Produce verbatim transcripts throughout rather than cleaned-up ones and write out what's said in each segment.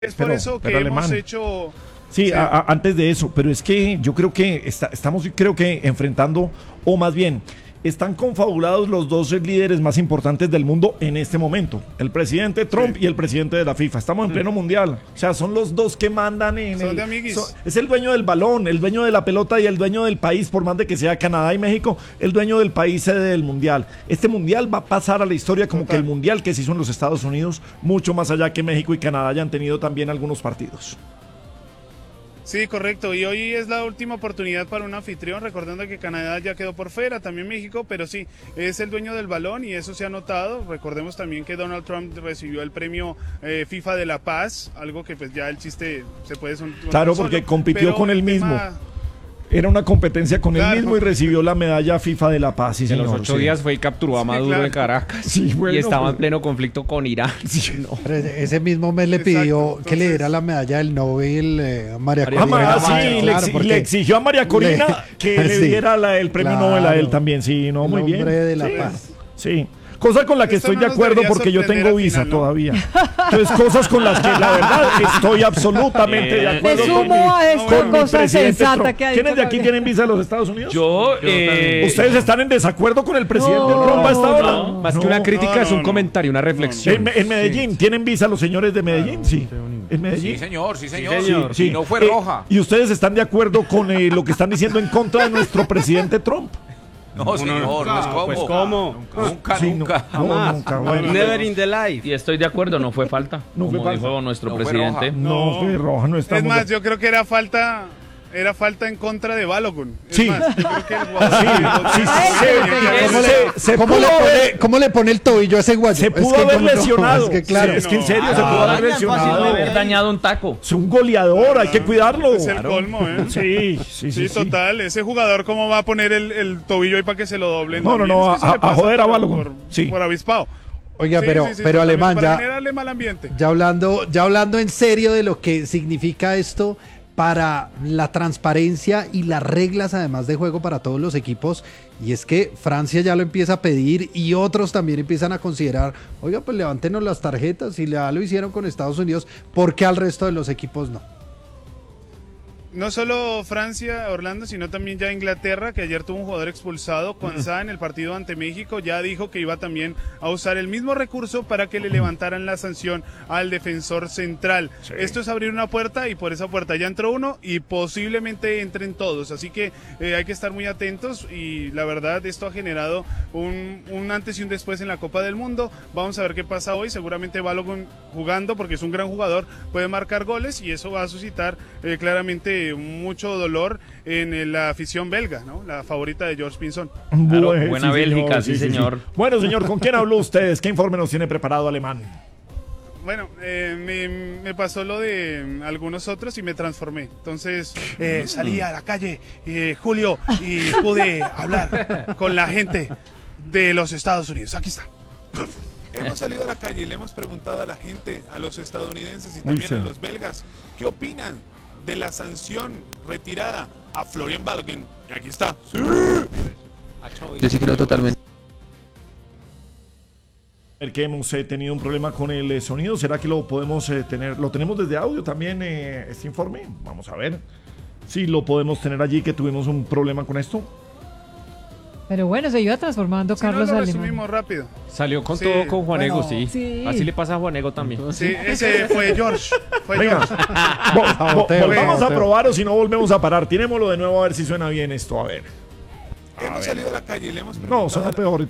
Es por pero, eso que pero hemos alemán. hecho... Sí, Sí. a- a- antes de eso, pero es que yo creo que está- estamos, creo que enfrentando, o más bien, están confabulados los dos líderes más importantes del mundo en este momento, el presidente Trump Sí. y el presidente de la FIFA. Estamos en pleno mundial, o sea, son los dos que mandan en Son el- de amiguis. son- es el dueño del balón, el dueño de la pelota y el dueño del país, por más de que sea Canadá y México, el dueño del país sede del mundial. Este mundial va a pasar a la historia como Total. que el mundial que se hizo en los Estados Unidos, mucho más allá que México y Canadá hayan tenido también algunos partidos. Sí, correcto. Y hoy es la última oportunidad para un anfitrión, recordando que Canadá ya quedó por fuera, también México, pero sí, es el dueño del balón y eso se ha notado. Recordemos también que Donald Trump recibió el premio eh, FIFA de la Paz, algo que pues ya el chiste se puede... son- Claro, solo, porque compitió pero con él el mismo. tema- Era una competencia con él Claro. mismo y recibió la medalla FIFA de la Paz. Sí, En los señor, ocho sí. días fue y capturó a Sí, Maduro claro. en Caracas. Sí, bueno, y estaba pues. en pleno conflicto con Irán. No. Pero ese ese mismo mes le Exacto, pidió que le entonces- diera la medalla del Nobel eh, a María María Ah, Corina. ma- Corina, sí, Machado, le, claro, exi- porque le exigió a María Corina le- que le sí, diera la- el premio claro. Nobel a él también. Sí, no, El muy bien. hombre de la Sí, paz. sí. Cosa con la que Esto estoy no de nos acuerdo debería porque yo sorprender tengo al visa final, ¿no? todavía. Entonces, cosas con las que la verdad estoy absolutamente de Eh, acuerdo Me con mi, sumo a esta con mi cosa presidente sensata Trump. que ha ¿Quiénes dicho de aquí Gabriel? tienen visa a los Estados Unidos? Yo, eh, ¿Ustedes están en desacuerdo con el presidente No, Trump a esta hora? no. más que No. una crítica no, es un no, comentario, una reflexión. En, en Medellín, ¿tienen visa los señores de Medellín? Sí. En Medellín. Sí, señor, sí, señor. señor. Sí, no fue Eh, roja. ¿Y ustedes están de acuerdo con eh, lo que están diciendo en contra de nuestro presidente Trump? No, señor, no es como. Pues cómo. Nunca, Sí, no, nunca. no, nunca, bueno. Never in the life. Y estoy de acuerdo, no fue falta. No fue como falta. dijo nuestro No fue presidente. roja. No, fue roja, no Es estamos. más, yo creo que era falta... Era falta en contra de Balogun. Es Sí. más, yo creo que el jugador- Sí, sí, Ay, ¿Cómo, se- le, se cómo pudo le haber- pone, cómo le pone el tobillo a ese guayo? Se Es pudo que haber como no, lesionado. es que claro. Sí, es que en serio no. se pudo haber Ah, Fácil lesionado. no haber dañado un taco. Es un goleador, hay que cuidarlo. Es el colmo, ¿eh? Sí, sí, sí. Sí, sí. total. Ese jugador, ¿cómo va a poner el, el tobillo ahí para que se lo doblen? No, no, También no, es que a- se le a pasa joder a por- Balogun. Por, Sí. por avispado. Oiga, Sí, pero, sí, sí, pero totalmente, alemán, para ya, generarle mal ambiente. ya hablando, ya hablando en serio de lo que significa esto para la transparencia y las reglas además de juego para todos los equipos, y es que Francia ya lo empieza a pedir y otros también empiezan a considerar, oiga, pues levántenos las tarjetas, si ya lo hicieron con Estados Unidos, ¿por qué al resto de los equipos no? No solo Francia, Orlando, sino también ya Inglaterra, que ayer tuvo un jugador expulsado, Kwanzaa, en el partido ante México, ya dijo que iba también a usar el mismo recurso para que le levantaran la sanción al defensor central. Esto es abrir una puerta y por esa puerta ya entró uno y posiblemente entren todos, así que eh, hay que estar muy atentos y la verdad esto ha generado un, un antes y un después en la Copa del Mundo. Vamos a ver qué pasa hoy, seguramente Balogun jugando porque es un gran jugador, puede marcar goles y eso va a suscitar eh, claramente mucho dolor en eh, la afición belga, ¿no? La favorita de George Pinson. Claro, Bueno, buena Bélgica, sí, señor. Bueno, señor, ¿con quién habló ustedes? ¿Qué informe nos tiene preparado Alemán? Bueno, eh, me, me pasó lo de mm, algunos otros y me transformé. Entonces eh, salí a la calle, eh, Julio, y pude hablar con la gente de los Estados Unidos. Aquí está. Hemos salido a la calle y le hemos preguntado a la gente, a los estadounidenses y Uy, también sí. a los belgas, ¿qué opinan de la sanción retirada a Florian Balogun? Y aquí está. ¡Sí! Yo sí creo totalmente. El que hemos eh, tenido un problema con el eh, sonido, ¿será que lo podemos eh, tener? ¿Lo tenemos desde audio también, eh, este informe? Vamos a ver si lo podemos tener allí, que tuvimos un problema con esto. Pero bueno, se iba transformando Si no, Carlos lo Alemán. resumimos rápido. Salió con Sí. todo con Juanego, Bueno, sí. sí. Así le pasa a Juanego también. Sí, ese fue George. Fue Venga, George. Vo- vo- Saboteo, volvamos a saboteo. probar o si no volvemos a parar. Tirémoslo de nuevo a ver si suena bien esto, a ver. Hemos salido a la calle y le hemos preguntado. No, suena a la- peor.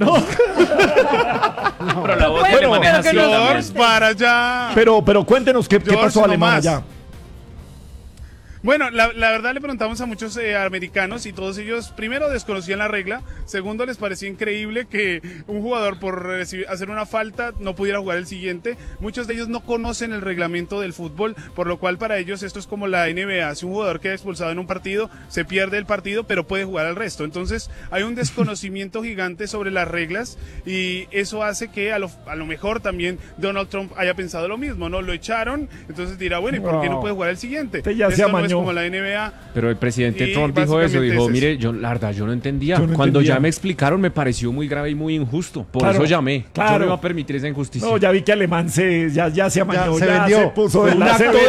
Pero la voz Bueno, de Alemán es pero así que no- también. George, para allá. Pero, pero cuéntenos qué, qué George, pasó no Alemán más. allá. Bueno, la, la verdad le preguntamos a muchos eh, americanos y todos ellos, primero, desconocían la regla, segundo, les parecía increíble que un jugador por recibir- hacer una falta no pudiera jugar el siguiente. Muchos de ellos no conocen el reglamento del fútbol, por lo cual para ellos esto es como la N B A. Si un jugador queda expulsado en un partido, se pierde el partido, pero puede jugar al resto. Entonces hay un desconocimiento gigante sobre las reglas y eso hace que a lo, a lo mejor también Donald Trump haya pensado lo mismo, ¿no? Lo echaron, entonces dirá, bueno, ¿y por qué no No. puede jugar el siguiente? Usted ya se Esto no amañó amañó. como la N B A. Pero el presidente Y Trump dijo eso, básicamente dijo, es eso. mire, yo la verdad yo no entendía. Yo no Cuando entendía. ya me explicaron me pareció muy grave y muy injusto. Por Claro, eso llamé. claro. Yo no iba a permitir esa injusticia. No, ya vi que Alemán se, ya, ya se amañó, Ya se ya vendió. se puso Fue de un la acto se